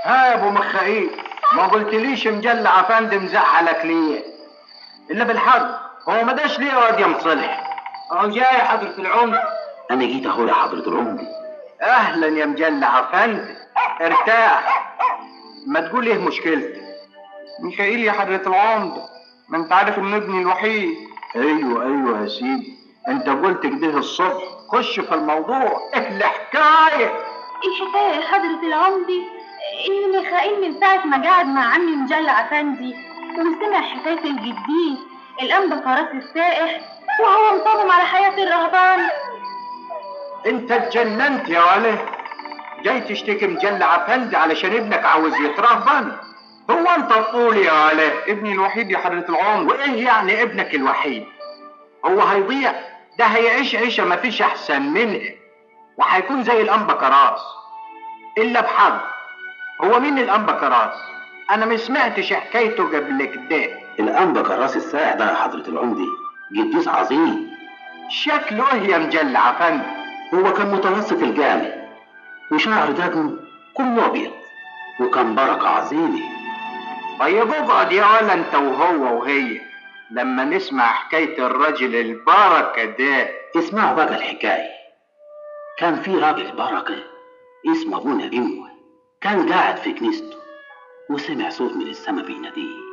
ها يا ابو مخايل، ما قلتليش مجلع افندي مزعلك ليه؟ الا بالحق هو ما داش ليه يا واد يا مصلح؟ اهو جاي حضرة العمدة. انا جيت اهو يا حضرة العمدة. اهلا يا مجلع افندي، ارتاح. ما تقول ايه مشكلتك؟ ميخائيل يا حضرة العمدة، ما انت عارف ان ابني الوحيد. ايوه يا سيدي، انت قلت كده الصبح. خش في الموضوع، ايه الحكايه؟ الحكايه يا حضرة العمدة ان ميخائيل من ساعه ما قعد مع عمي مجلع افندي وسمع حكايه الجديد الانبا كراس السائح وهو مصمم على حياه الرهبان. انت اتجننت يا ولد، جاي تشتكي مجلع افندي علشان ابنك عاوز يترهبن؟ هو انت تقول يا ولد ابني الوحيد يا حضرة العمدة. وايه يعني ابنك الوحيد؟ هو هيضيع؟ ده هيعيش عيشه مفيش احسن منها، وهيكون زي الانبا كراس. الا بحق، هو مين الانبا كراس؟ انا ما سمعتش حكايته قبل كده. الانبا كراس السائح ده يا حضرة العمدة قديس عظيم. شكله ايه يا مجلع افندي؟ هو كان متوسط الجامع وشعر دقن كله ابيض وكان بركة عظيمة. طيب اقعد يا ولا انت وهو وهي لما نسمع حكاية الراجل البركة ده. اسمعوا بقى الحكاية. كان في راجل بركة اسمه ابونا بيموه، كان قاعد في كنيسته وسمع صوت من السما بيناديه: